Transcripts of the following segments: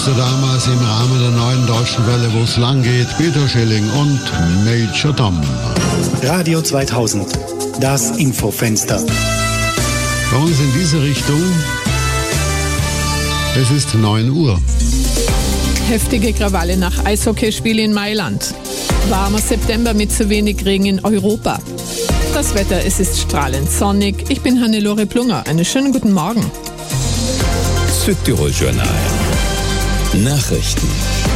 wusste damals im Rahmen der neuen deutschen Welle, wo es lang geht, Peter Schilling und Major Tom. Radio 2000, das Infofenster. Bei uns in diese Richtung, es ist 9 Uhr. Heftige Krawalle nach Eishockeyspiel in Mailand. Warmer September mit zu wenig Regen in Europa. Das Wetter, es ist strahlend sonnig. Ich bin Hannelore Plunger. Einen schönen guten Morgen. Südtirol Journal. Nachrichten.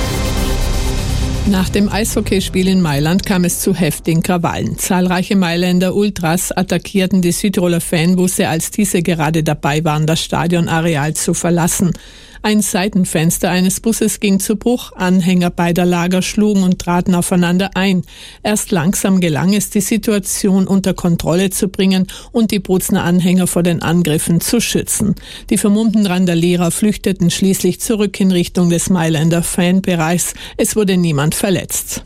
Nach dem Eishockeyspiel in Mailand kam es zu heftigen Krawallen. Zahlreiche Mailänder Ultras attackierten die Südtiroler Fanbusse, als diese gerade dabei waren, das Stadionareal zu verlassen. Ein Seitenfenster eines Busses ging zu Bruch, Anhänger beider Lager schlugen und traten aufeinander ein. Erst langsam gelang es, die Situation unter Kontrolle zu bringen und die Bozner Anhänger vor den Angriffen zu schützen. Die vermummten Randalierer flüchteten schließlich zurück in Richtung des Mailänder Fanbereichs. Es wurde niemand verletzt.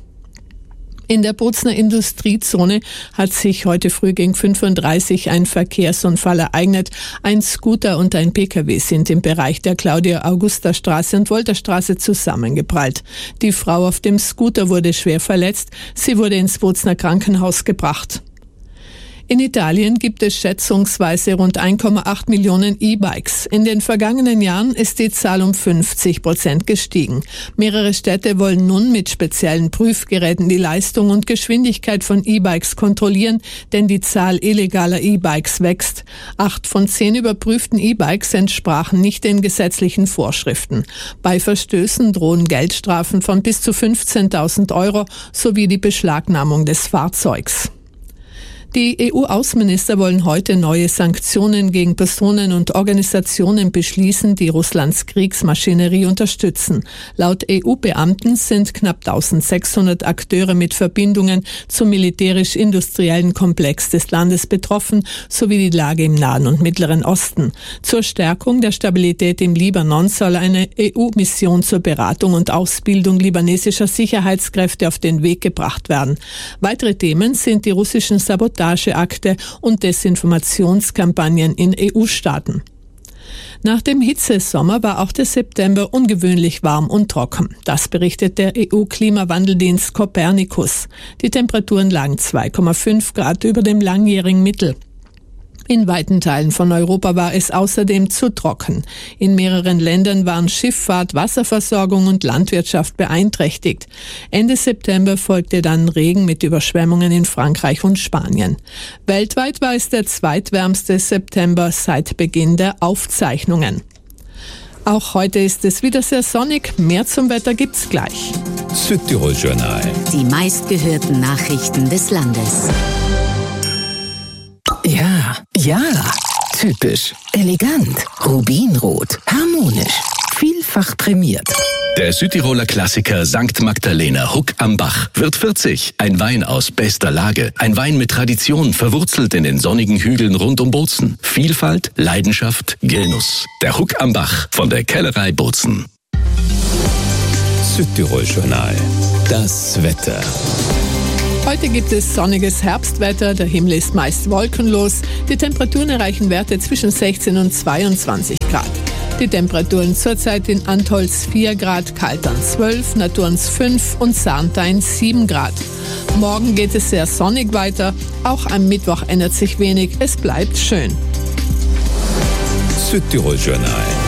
In der Bozner Industriezone hat sich heute früh gegen 5:30 Uhr ein Verkehrsunfall ereignet. Ein Scooter und ein Pkw sind im Bereich der Claudia-Augusta-Straße und Wolterstraße zusammengeprallt. Die Frau auf dem Scooter wurde schwer verletzt. Sie wurde ins Bozner Krankenhaus gebracht. In Italien gibt es schätzungsweise rund 1,8 Millionen E-Bikes. In den vergangenen Jahren ist die Zahl um 50% gestiegen. Mehrere Städte wollen nun mit speziellen Prüfgeräten die Leistung und Geschwindigkeit von E-Bikes kontrollieren, denn die Zahl illegaler E-Bikes wächst. 8 von 10 überprüften E-Bikes entsprachen nicht den gesetzlichen Vorschriften. Bei Verstößen drohen Geldstrafen von bis zu 15.000 Euro sowie die Beschlagnahmung des Fahrzeugs. Die EU-Außenminister wollen heute neue Sanktionen gegen Personen und Organisationen beschließen, die Russlands Kriegsmaschinerie unterstützen. Laut EU-Beamten sind knapp 1600 Akteure mit Verbindungen zum militärisch-industriellen Komplex des Landes betroffen, sowie die Lage im Nahen und Mittleren Osten. Zur Stärkung der Stabilität im Libanon soll eine EU-Mission zur Beratung und Ausbildung libanesischer Sicherheitskräfte auf den Weg gebracht werden. Weitere Themen sind die russischen Sabotageakte und Desinformationskampagnen in EU-Staaten. Nach dem Hitzesommer war auch der September ungewöhnlich warm und trocken. Das berichtet der EU-Klimawandeldienst Copernicus. Die Temperaturen lagen 2,5 Grad über dem langjährigen Mittel. In weiten Teilen von Europa war es außerdem zu trocken. In mehreren Ländern waren Schifffahrt, Wasserversorgung und Landwirtschaft beeinträchtigt. Ende September folgte dann Regen mit Überschwemmungen in Frankreich und Spanien. Weltweit war es der zweitwärmste September seit Beginn der Aufzeichnungen. Auch heute ist es wieder sehr sonnig. Mehr zum Wetter gibt's gleich. Südtirol Journal. Die meistgehörten Nachrichten des Landes. Ja, typisch, elegant, rubinrot, harmonisch, vielfach prämiert. Der Südtiroler Klassiker St. Magdalena Huck am Bach wird 40. Ein Wein aus bester Lage. Ein Wein mit Tradition, verwurzelt in den sonnigen Hügeln rund um Bozen. Vielfalt, Leidenschaft, Genuss. Der Huck am Bach von der Kellerei Bozen. Südtirol Journal. Das Wetter. Heute gibt es sonniges Herbstwetter, der Himmel ist meist wolkenlos. Die Temperaturen erreichen Werte zwischen 16 und 22 Grad. Die Temperaturen zurzeit in Antholz 4 Grad, Kaltern 12, Naturns 5 und Sarntein 7 Grad. Morgen geht es sehr sonnig weiter, auch am Mittwoch ändert sich wenig, es bleibt schön. Südtirol Journal.